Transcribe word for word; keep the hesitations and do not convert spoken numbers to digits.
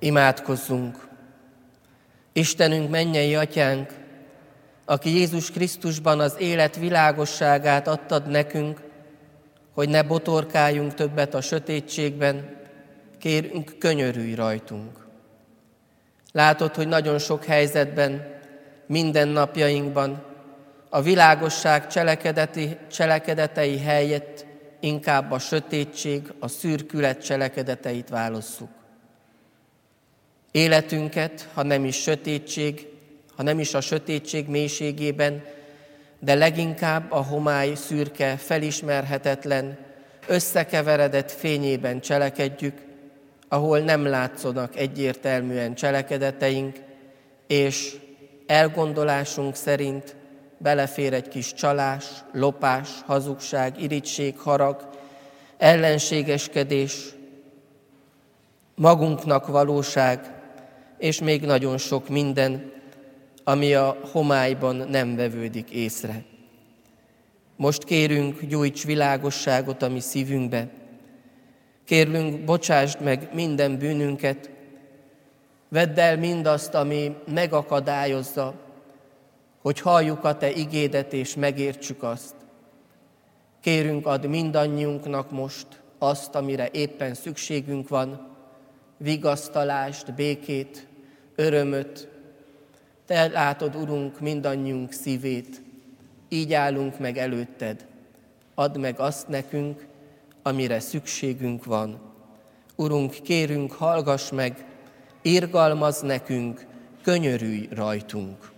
Imádkozzunk! Istenünk, mennyei Atyánk, aki Jézus Krisztusban az élet világosságát adtad nekünk, hogy ne botorkáljunk többet a sötétségben, kérünk, könyörülj rajtunk. Látod, hogy nagyon sok helyzetben, mindennapjainkban a világosság cselekedeti, cselekedetei helyett inkább a sötétség, a szürkület cselekedeteit válasszuk. Életünket, ha nem is sötétség, ha nem is a sötétség mélységében, de leginkább a homály szürke, felismerhetetlen, összekeveredett fényében cselekedjük, ahol nem látszanak egyértelműen cselekedeteink, és elgondolásunk szerint belefér egy kis csalás, lopás, hazugság, irigység, harag, ellenségeskedés, magunknak valóság, és még nagyon sok minden, ami a homályban nem vevődik észre. Most kérünk, gyújts világosságot a mi szívünkbe. Kérlünk, bocsásd meg minden bűnünket, vedd el mindazt, ami megakadályozza, hogy halljuk a Te igédet és megértsük azt. Kérünk, add mindannyiunknak most azt, amire éppen szükségünk van, vigasztalást, békét, örömöt. Te látod, Urunk, mindannyiunk szívét, így állunk meg előtted. Add meg azt nekünk, amire szükségünk van. Urunk, kérünk, hallgass meg, irgalmazz nekünk, könyörülj rajtunk.